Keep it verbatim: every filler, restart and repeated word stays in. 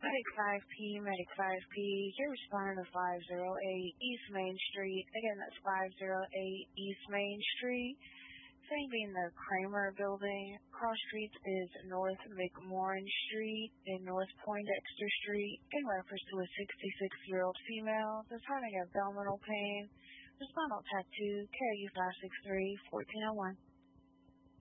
Medic five P, Medic five P, you're responding to five oh eight East Main Street. Again, that's five oh eight East Main Street. Same being the Kramer Building. Cross streets is North McMorrin Street and North Poindexter Street in reference to a sixty-six-year-old female that's having abdominal pain. Respond on tattoo, K U five six three, one four zero one.